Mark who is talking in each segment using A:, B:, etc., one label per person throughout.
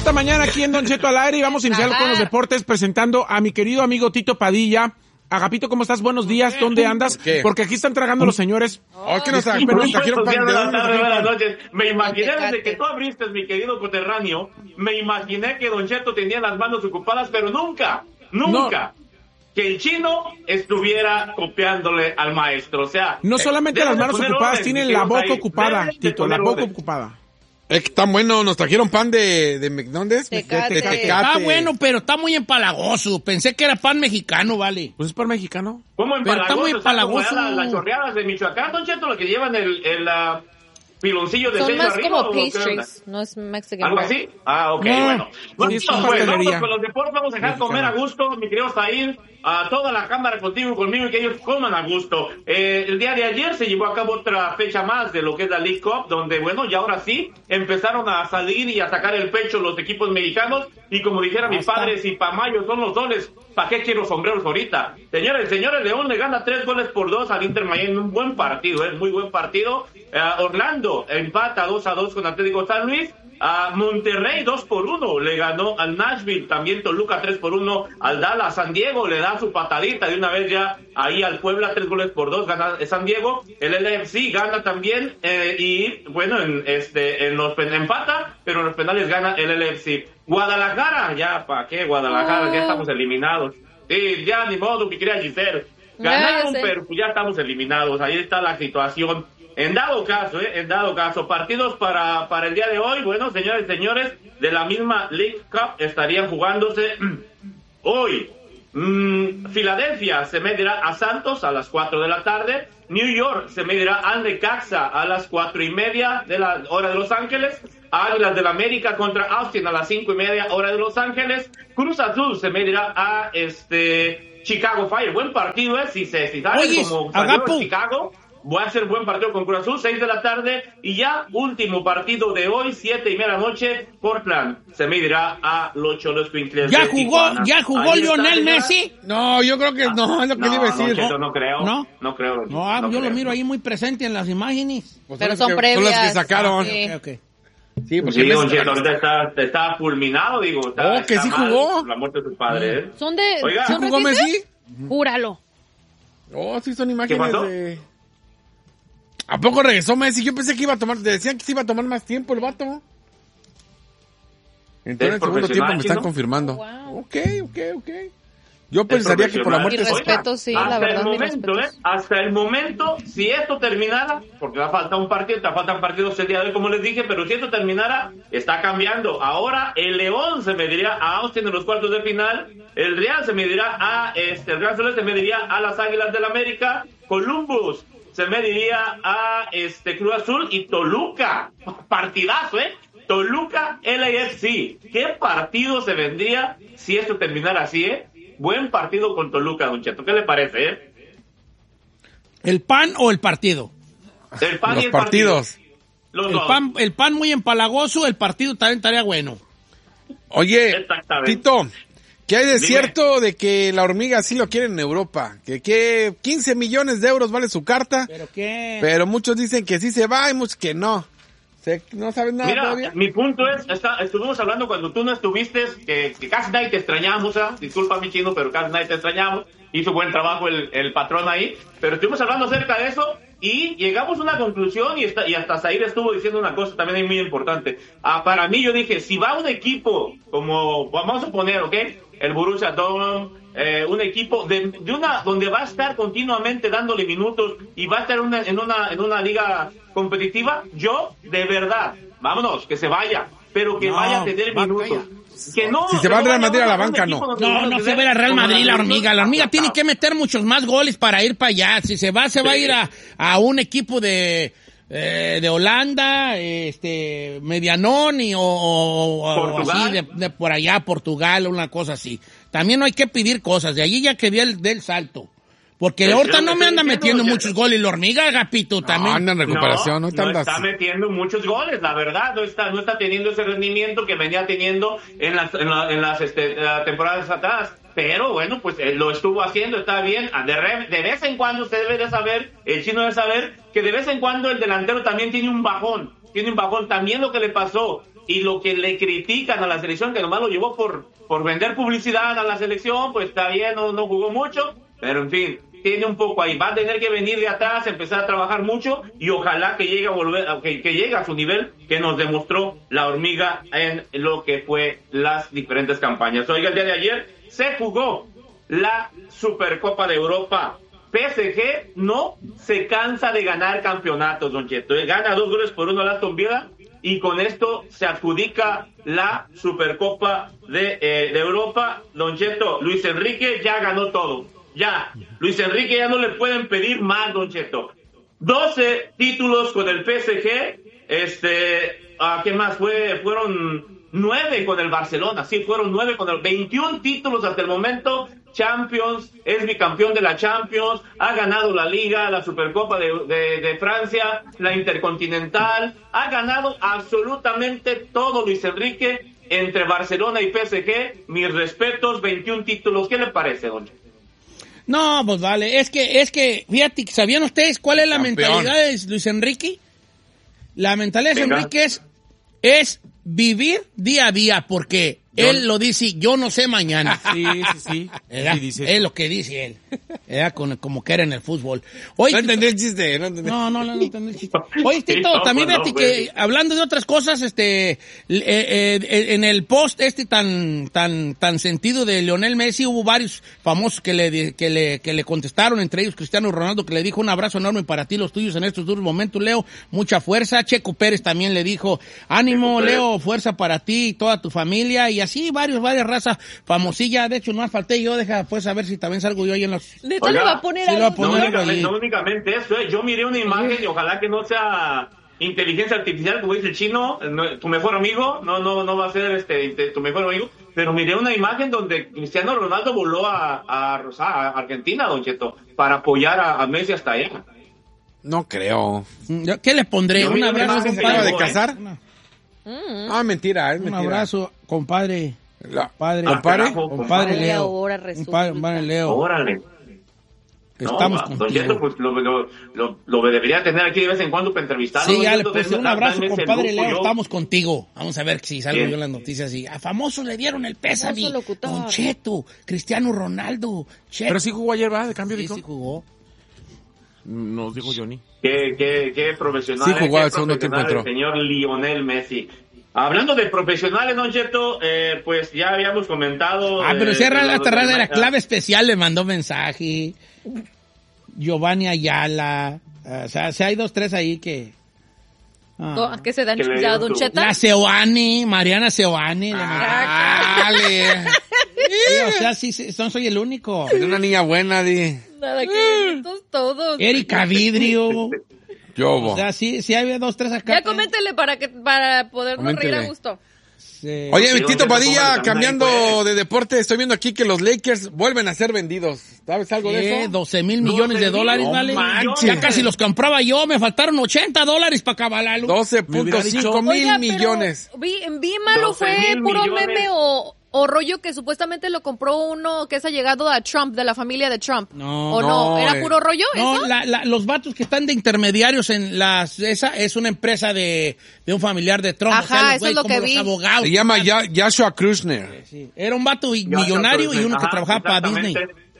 A: esta mañana aquí en Don Cheto al aire y vamos a iniciar con los deportes presentando a mi querido amigo Tito Padilla. Agapito, ¿cómo estás? Buenos días, ¿dónde andas?
B: ¿Qué?
A: Porque aquí están tragando los señores.
B: ¿Qué nos trajeron pan?
C: Buenas noches. Me imaginé desde que tú abriste, mi querido coterráneo, me imaginé que Don Cheto tenía las manos ocupadas, pero nunca que el chino estuviera copiándole al maestro. O sea,
A: no solamente las manos ocupadas, tienen la boca ocupada, Tito, la boca ocupada.
B: Es que tan bueno, nos trajeron pan de ¿dónde es?
D: Tecate.
E: Está bueno, pero está muy empalagoso. Pensé que era pan mexicano, vale.
A: Pues es pan mexicano.
C: ¿Cómo
E: Pero está muy empalagoso.
C: Las chorreadas de Michoacán, Don Cheto, lo que llevan el piloncillo de
D: Son
C: sello
D: más
C: arriba.
D: como pastries, no es Mexican.
C: ¿Algo así? Ok,
A: No,
C: bueno.
A: sí, es
C: Vamos
A: pastelería.
C: con los deportes, vamos a dejar comer a gusto, mi querido Zahir, a toda la cámara contigo y conmigo, y que ellos coman a gusto. El día de ayer se llevó a cabo otra fecha más de lo que es la League Cup, donde, bueno, ya ahora sí, empezaron a salir y a sacar el pecho los equipos mexicanos, y como dijera mi padre, si pa' mayo son los soles, ¿para qué quiero sombreros ahorita? Señores, León le gana 3-2 al Inter Miami, un buen partido, muy buen partido. Orlando empata 2-2 con Atlético San Luis. Monterrey 2-1 le ganó al Nashville, también Toluca 3-1 al Dallas. San Diego le da su patadita de una vez ya ahí al Puebla, 3-2 gana San Diego. El LFC gana también y bueno, empata, pero en los penales gana el LFC. Guadalajara, ya para qué Guadalajara, ya estamos eliminados. Sí, ya ni modo que quería Giselle. Ganaron, pero pues ya estamos eliminados. Ahí está la situación. En dado caso, partidos para el día de hoy, bueno, señores, de la misma League Cup estarían jugándose hoy. Filadelfia se medirá a Santos a las 4 de la tarde. New York se medirá al Necaxa a las 4:30 de la hora de Los Ángeles. Águilas del América contra Austin a las 5:30 hora de Los Ángeles. Cruz Azul se medirá a Chicago Fire. Buen partido, si sale como salió Chicago. Voy a hacer buen partido con Cruz Azul, 6 de la tarde, y ya último partido de hoy, 7:30 de la noche, Portland se medirá a los Cholos Quincles.
E: ¿Ya jugó Lionel Messi?
B: No, yo creo que no, es lo que le iba a decir.
C: No creo.
E: No
C: creo.
E: Yo lo miro ahí muy presente en las imágenes.
B: Pues
D: pero son previas.
B: Son las que sacaron.
E: Okay.
B: Sí, porque
C: sí, ahorita está fulminado, digo.
B: Que sí jugó.
C: La muerte de su padre,
D: ¿Son de...?
C: Oiga,
B: ¿sí jugó Messi?
D: Júralo.
B: Sí, son imágenes
C: pasó?
B: de... ¿A poco regresó Messi? Yo pensé que decían que se iba a tomar más tiempo el vato. Entonces en el segundo tiempo me están confirmando.
D: Wow.
B: Ok. Yo pensaría que por la muerte...
D: Mi respeto, sí, la verdad,
C: hasta el momento, si esto terminara, porque va a faltar un partido, te faltan partidos el día de hoy, como les dije, pero si esto terminara, está cambiando. Ahora el León se mediría a Austin en los cuartos de final, el Real se mediría el Real Soles se mediría a las Águilas del América, Columbus se mediría a Cruz Azul y Toluca. Partidazo, Toluca LAFC. ¿Qué partido se vendría si esto terminara así, Buen partido con Toluca, Don Cheto. ¿Qué le parece,
E: ¿El pan o el partido?
C: El pan
B: los
C: y el
B: partidos.
C: Los dos.
E: El pan muy empalagoso, el partido también estaría bueno.
B: Oye, Tito, ¿qué hay de
C: Dime.
B: cierto de que la hormiga sí lo quiere en Europa? Que 15 millones de euros vale su carta.
E: ¿Pero qué?
B: Pero muchos dicen que sí se va y muchos que no. ¿No sabes nada todavía?
C: Mi punto es, estuvimos hablando cuando tú no estuviste, que casi nadie te extrañamos, disculpa mi chino, pero casi nadie te extrañamos, hizo buen trabajo el patrón ahí, pero estuvimos hablando acerca de eso y llegamos a una conclusión y hasta Zahir estuvo diciendo una cosa también muy importante. Para mí yo dije, si va un equipo como, vamos a poner, el Borussia Dortmund, un equipo donde va a estar continuamente dándole minutos y va a estar en una liga competitiva, yo, de verdad, vámonos, que se vaya, pero que vaya a tener minutos. Que no,
B: si se va al Real Madrid a la banca, no.
E: No se ve a Real Madrid la hormiga. La hormiga tiene que meter muchos más goles para ir para allá. Si se va a ir a un equipo de Holanda, medianón o así, de por allá, Portugal, una cosa así. También no hay que pedir cosas, de allí ya que del salto. Porque ahorita no me anda metiendo muchos goles la hormiga, Agapito, también.
B: Anda en recuperación,
C: no está metiendo muchos goles, la verdad, no está teniendo ese rendimiento que venía teniendo en las temporadas atrás. Pero bueno, pues lo estuvo haciendo, está bien. De vez en cuando usted debe de saber, el chino debe saber, que de vez en cuando el delantero también tiene un bajón. También lo que le pasó y lo que le critican a la selección, que nomás lo llevó por vender publicidad a la selección, pues está bien, no jugó mucho, pero en fin, tiene un poco ahí, va a tener que venir de atrás, empezar a trabajar mucho y ojalá que llegue a volver, que llegue a su nivel que nos demostró la hormiga en lo que fue las diferentes campañas. Oiga, el día de ayer se jugó la Supercopa de Europa. PSG no se cansa de ganar campeonatos, Don Cheto. Gana 2-1 a Aston Villa y con esto se adjudica la Supercopa de Europa. Don Cheto, Luis Enrique ya ganó todo. Ya, Luis Enrique ya no le pueden pedir más, Don Cheto. 12 títulos con el PSG. ¿Qué más fue? Fueron 9 con el Barcelona. Sí, fueron 9 con el 21 títulos hasta el momento. Champions, es bicampeón de la Champions, ha ganado la Liga, la Supercopa de Francia, la Intercontinental, ha ganado absolutamente todo Luis Enrique entre Barcelona y PSG. Mis respetos, 21 títulos. ¿Qué le parece, don?
E: No, pues vale, es que, fíjate, ¿sabían ustedes cuál es la mentalidad de Luis Enrique? La mentalidad de Luis Enrique es vivir día a día, porque él lo dice, yo no sé mañana.
A: Sí. Sí,
E: dice. Es lo que dice él. Como que era en el fútbol. Oye,
B: no entendí el chiste, no entendí.
E: No entendí el chiste. Oye, Tito, también fíjate que hablando de otras cosas, en el post tan sentido de Lionel Messi, hubo varios famosos que le contestaron, entre ellos Cristiano Ronaldo, que le dijo un abrazo enorme para ti, los tuyos en estos duros momentos, Leo, mucha fuerza. Checo Pérez también le dijo, ánimo, Leo, fuerza para ti y toda tu familia, y así varias razas famosillas. De hecho, no falté yo, deja pues a ver si también salgo yo ahí en los...
D: ¿Neta le va a poner algo?
C: No únicamente eso, yo miré una imagen y ojalá que no sea inteligencia artificial, como dice el chino, tu mejor amigo, no va a ser tu mejor amigo, pero miré una imagen donde Cristiano Ronaldo voló a Argentina, Don Cheto, para apoyar a Messi hasta allá.
B: No creo.
E: ¿Qué le pondré? ¿Un abrazo,
B: compadre? ¿Se acaba de casar? Mentira, es mentira.
E: Un abrazo, compadre.
C: Compadre
E: Leo.
D: Ahora resulta.
E: Compadre Leo.
C: Órale.
E: Estamos
C: Don Cheto, pues lo debería tener aquí de vez en cuando para entrevistarlo.
E: Sí, ya le puse un abrazo, compadre Leo, estamos contigo. Vamos a ver si salgo yo en las noticias así. A famosos le dieron el pésame. Don Cheto, Cristiano Ronaldo. Cheto.
A: Pero sí jugó ayer, ¿va? De cambio, dijo.
E: Sí jugó.
A: Nos dijo Johnny.
C: Qué profesional.
B: Sí jugó al segundo tiempo, entró.
C: El señor Lionel Messi. Hablando de profesionales, Don Cheto, pues ya habíamos comentado...
E: pero cierra la terrada, era clave especial, le mandó mensaje. Giovanni Ayala. O sea, hay 2, 3 ahí que...
D: ¿A qué se dan ya, Don Cheto?
E: La Seoane, Mariana Seoane.
B: Dale.
E: Sí, o sea, sí, soy el único.
B: Es una niña buena, di.
D: Nada que todos.
E: Erika Vidrio.
B: O
E: sea, sí hay 2, 3 acá.
D: Ya coméntele para podernos reír a gusto.
E: Sí.
B: Oye, Tito Padilla, cambiando de deporte, estoy viendo aquí que los Lakers vuelven a ser vendidos. ¿Sabes algo de eso?
E: 12 mil millones de dólares, ¿vale?
B: Manches.
E: Ya casi los compraba yo, me faltaron $80 para cabalarlo.
B: 12.5 mil millones.
D: Vi malo, fue puro meme o rollo que supuestamente lo compró uno que es allegado a Trump, de la familia de Trump. No, ¿era puro rollo eso?
E: Los vatos que están de intermediarios en esa es una empresa de un familiar de Trump.
D: Ajá, eso es lo que vi.
B: Se llama Joshua Kushner.
E: Sí. Era un vato millonario y uno que trabajaba para Disney.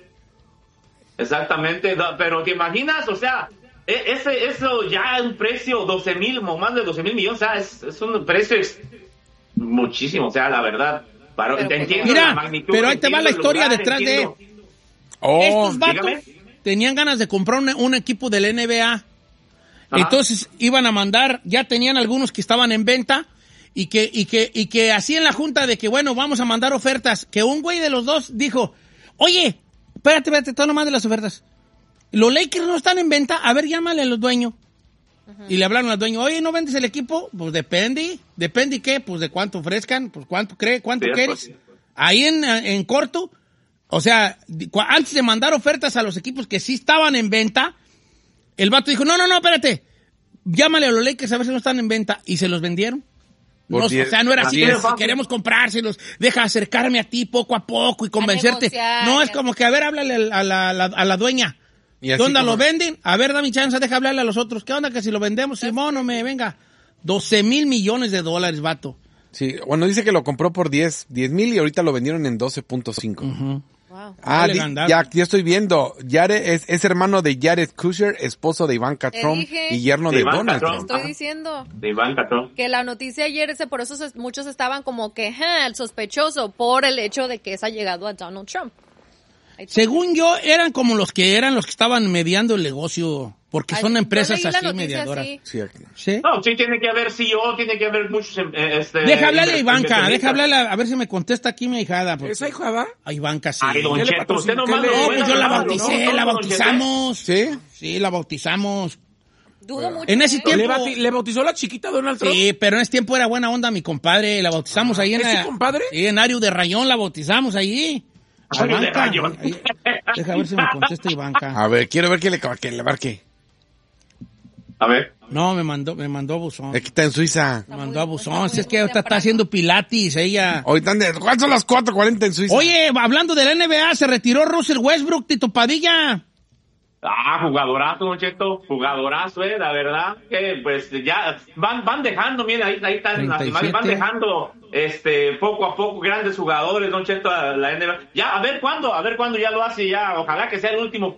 C: Exactamente, pero ¿te imaginas? O sea, eso ya un precio 12 mil, más de 12 mil millones, o sea, es un precio muchísimo, o sea, la verdad.
E: Mira, pero ahí te va la historia detrás de él. Estos vatos tenían ganas de comprar un equipo del NBA. Entonces iban a mandar, ya tenían algunos que estaban en venta y que así en la junta de que bueno, vamos a mandar ofertas, que un güey de los dos dijo, oye, espérate, todo nomás de las ofertas. Los Lakers no están en venta, a ver, llámale a los dueños. Y le hablaron al dueño, oye, ¿no vendes el equipo? Pues depende qué, pues de cuánto ofrezcan, pues cuánto quieres. Ahí en corto, o sea, antes de mandar ofertas a los equipos que sí estaban en venta, el vato dijo, no, espérate, llámale a los Lakers a ver si no están en venta, y se los vendieron. O sea, no era así, si queremos comprárselos, deja acercarme a ti poco a poco y convencerte. No, es como que, a ver, háblale a la dueña. ¿Qué onda, lo venden? A ver, dame chance, deja hablarle a los otros. ¿Qué onda que si lo vendemos? Simón, venga. 12 mil millones de dólares, vato.
B: Sí, bueno, dice que lo compró por 10,000 y ahorita lo vendieron en 12.5.
E: Uh-huh.
D: Wow.
B: Ya estoy viendo. Jared es hermano de Jared Kushner, esposo de Ivanka Trump y yerno de Donald Trump.
D: Estoy diciendo.
C: De Ivanka Trump.
D: Que la noticia ayer, por eso muchos estaban como que, el sospechoso, por el hecho de que es allegado a Donald Trump.
E: Según yo, eran como los que estaban mediando el negocio, porque son empresas así mediadoras.
B: Sí.
C: No, sí tiene que haber CEO, tiene que haber muchos...
E: Deja hablarle a Ivanka, a ver si me contesta aquí mi hijada.
A: ¿Esa hijada?
E: A Ivanka, sí.
C: Ay, don Cheto, usted nomás
E: pues yo la bauticé, la bautizamos.
B: ¿Sí?
E: Sí, la bautizamos.
D: Dudo mucho.
E: En ese tiempo...
A: ¿Le bautizó la chiquita Donald Trump?
E: Sí, pero en ese tiempo era buena onda mi compadre, la bautizamos ahí en...
A: ¿Es su compadre?
E: Sí, en Ario de Rayón la bautizamos ahí. Ivanka. Deja ver si me contesta Ivanka.
B: A ver, quiero ver que le marque.
C: A ver.
E: No, me mandó a buzón.
B: Aquí está en Suiza.
E: Me mandó a buzón. Si es que está haciendo pilates ella.
B: ¿Cuántas son las 4:40 en Suiza?
E: Oye, hablando de la NBA, se retiró Russell Westbrook, Tito Padilla.
C: Jugadorazo, don Cheto, jugadorazo, la verdad, que pues ya van dejando, mira, ahí están las imágenes, van dejando poco a poco grandes jugadores, don Cheto, a la NBA. Ya, a ver cuándo ya lo hace, ya, ojalá que sea el último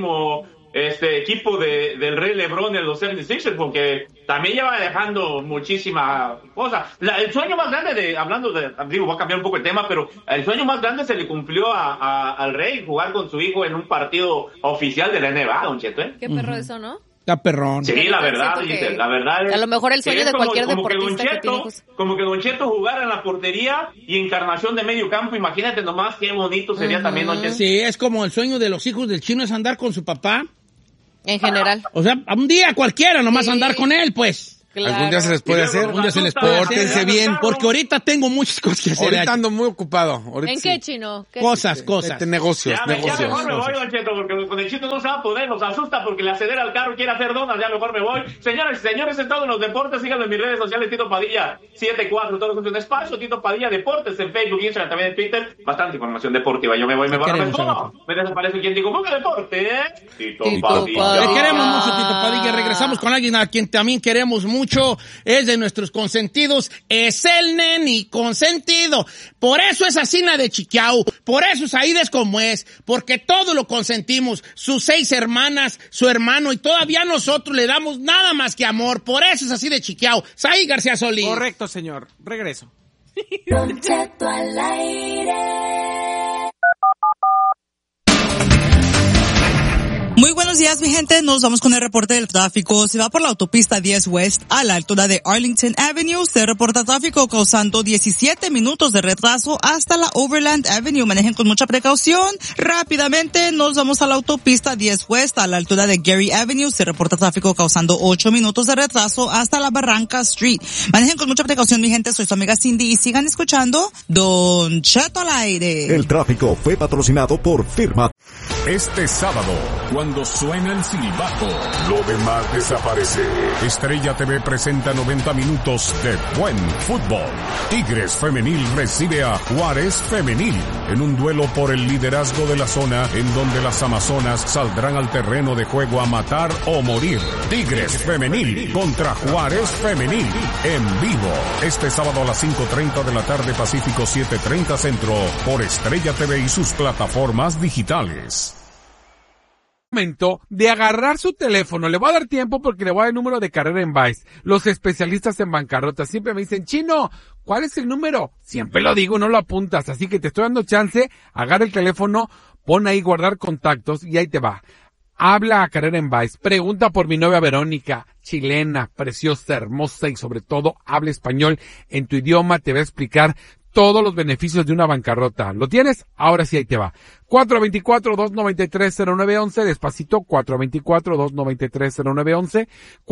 C: equipo del Rey LeBron en los 76ers, porque también ya va dejando muchísima cosa. El sueño más grande voy a cambiar un poco el tema, pero el sueño más grande se le cumplió al Rey, jugar con su hijo en un partido oficial de la NBA, don Cheto,
D: Qué perro eso, ¿no?
E: Está perrón.
C: Sí, la verdad es...
D: A lo mejor el sueño de cualquier deportista que tiene hijos.
C: Como que don Cheto jugara en la portería y encarnación de medio campo, imagínate nomás qué bonito sería también, don Cheto.
E: Sí, es como el sueño de los hijos del chino, es andar con su papá.
D: En general.
E: O sea, un día cualquiera, nomás andar con él, pues.
D: Claro.
B: Algún día se les puede hacer.
E: Algún día se les puede hacer.
B: Pórtense bien.
E: Porque ahorita tengo muchas cosas que hacer.
B: Ahorita ando muy ocupado.
D: ¿En qué, Chino?
E: Cosas.
B: Negocios.
C: Ya mejor me voy, don Cheto, porque con el Chito no se va a poder, nos asusta porque le acelera al carro, quiere hacer donas, ya mejor me voy. Señoras y señores, en todos los deportes, síganme en mis redes sociales, Tito Padilla 74, todos juntos en espacio, Tito Padilla Deportes, en Facebook, Instagram, también en Twitter, bastante información deportiva. Yo me voy, me desaparece quien digo, ¿cómo que deporte? Tito Padilla.
E: Le queremos mucho, Tito Padilla. Regresamos con alguien a quien también queremos mucho. Es de nuestros consentidos, es el neni consentido. Por eso es asina de Chiquiao, por eso Saíd es como es, porque todo lo consentimos, sus 6 hermanas, su hermano, y todavía nosotros le damos nada más que amor. Por eso es así de Chiquiao. Saíd García Solís.
A: Correcto, señor. Regreso.
F: Don Cheto al aire.
G: Muy buenos días, mi gente. Nos vamos con el reporte del tráfico. Se va por la autopista 10 West a la altura de Arlington Avenue. Se reporta tráfico causando 17 minutos de retraso hasta la Overland Avenue. Manejen con mucha precaución. Rápidamente nos vamos a la autopista 10 West a la altura de Gary Avenue. Se reporta tráfico causando 8 minutos de retraso hasta la Barranca Street. Manejen con mucha precaución, mi gente. Soy su amiga Cindy y sigan escuchando Don Cheto al aire.
H: El tráfico fue patrocinado por Firma.
I: Este sábado, cuando suena el silbato, lo demás desaparece. Estrella TV presenta 90 minutos de buen fútbol. Tigres Femenil recibe a Juárez Femenil en un duelo por el liderazgo de la zona, en donde las Amazonas saldrán al terreno de juego a matar o morir. Tigres Femenil contra Juárez Femenil en vivo. Este sábado a las 5:30 de la tarde, Pacífico 7:30 Centro, por Estrella TV y sus plataformas digitales.
B: Momento de agarrar su teléfono. Le voy a dar tiempo porque le voy a dar el número de Carrera en Vice. Los especialistas en bancarrota siempre me dicen, Chino, ¿cuál es el número? Siempre lo digo, no lo apuntas. Así que te estoy dando chance, agarra el teléfono, pon ahí guardar contactos y ahí te va. Habla a Carrera en Vice. Pregunta por mi novia Verónica, chilena, preciosa, hermosa y sobre todo habla español en tu idioma. Te va a explicar todos los beneficios de una bancarrota. ¿Lo tienes? Ahora sí, ahí te va. 424-293-0911, despacito, 424-293-0911,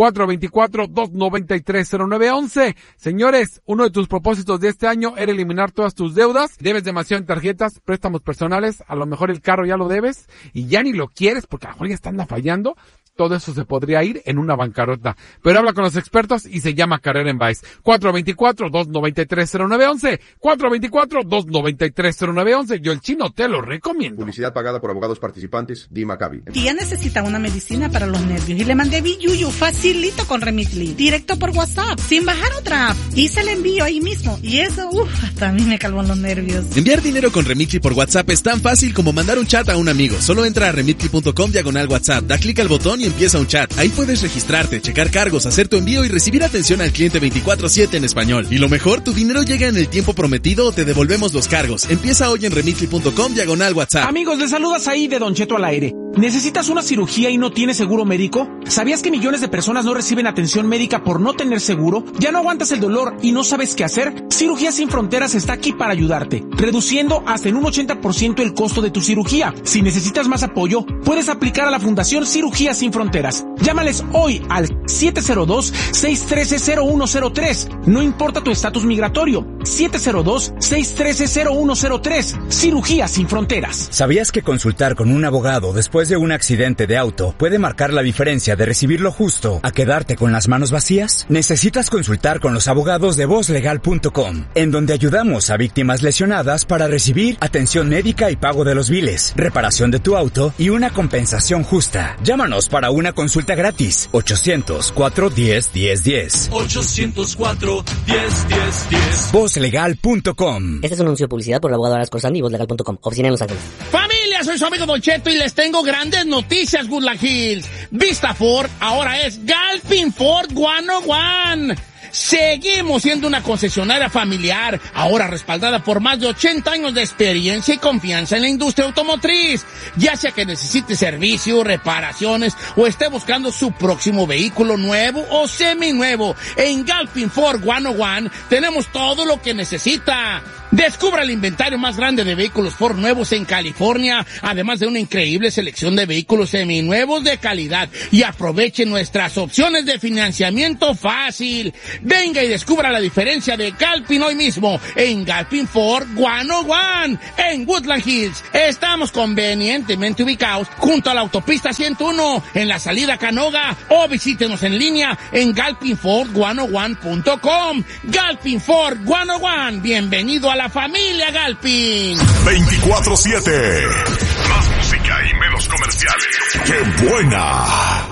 B: 424-293-0911. Señores, uno de tus propósitos de este año era eliminar todas tus deudas. Debes demasiado en tarjetas, préstamos personales, a lo mejor el carro ya lo debes y ya ni lo quieres porque a lo mejor ya anda fallando. todo eso se podría ir en una bancarrota. Pero habla con los expertos y se llama Carrera en Vice. 424-293-0911. 424-293-0911. Yo, el Chino, te lo recomiendo.
J: Publicidad pagada por abogados participantes. Dima Cavi.
K: Tía necesita una medicina para los nervios y le mandé Biyuyu facilito con Remitly. Directo por WhatsApp, sin bajar otra app. Hice el envío ahí mismo. Y eso, hasta a mí me calmó los nervios.
L: Enviar dinero con Remitly por WhatsApp es tan fácil como mandar un chat a un amigo. Solo entra a remitly.com/WhatsApp, da clic al botón y empieza un chat. Ahí puedes registrarte, checar cargos, hacer tu envío y recibir atención al cliente 24/7 en español. Y lo mejor, tu dinero llega en el tiempo prometido o te devolvemos los cargos. Empieza hoy en remitly.com/WhatsApp.
A: Amigos, les saludas ahí de Don Cheto al aire. ¿Necesitas una cirugía y no tienes seguro médico? ¿Sabías que millones de personas no reciben atención médica por no tener seguro? ¿Ya no aguantas el dolor y no sabes qué hacer? Cirugía Sin Fronteras está aquí para ayudarte, reduciendo hasta en un 80% el costo de tu cirugía. Si necesitas más apoyo, puedes aplicar a la Fundación Cirugía Sin Fronteras. Llámales hoy al 702-613-0103. No importa tu estatus migratorio. 702-613-0103. Cirugía Sin Fronteras.
M: ¿Sabías que consultar con un abogado después de un accidente de auto puede marcar la diferencia de recibir lo justo a quedarte con las manos vacías? Necesitas consultar con los abogados de VozLegal.com, en donde ayudamos a víctimas lesionadas para recibir atención médica y pago de los biles, reparación de tu auto y una compensación justa. Llámanos para una consulta gratis. 800-410-1010.
L: 800-410-1010.
M: VozLegal.com.
N: Este es un anuncio de publicidad por el abogado Aras Corsandi y VozLegal.com. Oficina en Los Ángeles.
E: Familia, soy su amigo Don Cheto y les tengo grandes noticias, Woodland Hills. Vista Ford ahora es Galpin Ford 101. Seguimos siendo una concesionaria familiar, ahora respaldada por más de 80 años de experiencia y confianza en la industria automotriz. Ya sea que necesite servicio, reparaciones o esté buscando su próximo vehículo nuevo o seminuevo, en Galpin Ford 101 tenemos todo lo que necesita. Descubra el inventario más grande de vehículos Ford nuevos en California, además de una increíble selección de vehículos seminuevos de calidad, y aproveche nuestras opciones de financiamiento fácil. Venga y descubra la diferencia de Galpin hoy mismo en Galpin Ford 101 en Woodland Hills. Estamos convenientemente ubicados junto a la autopista 101 en la salida Canoga, o visítenos en línea en galpinford101.com. Galpin Ford 101, bienvenido a la familia Galpin.
I: 24/7. Más música y menos comerciales. ¡Qué buena!